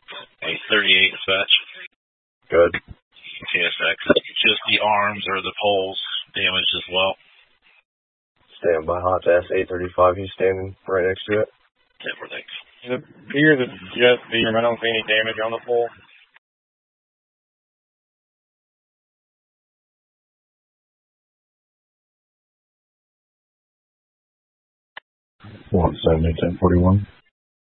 838 dispatch. Good. TSX. Just the arms or the poles damaged as well. Stand by hot to S835. He's standing right next to it. 10-4, thanks. It appears it's just the arm. I don't see any damage on the pole. 170, 1041.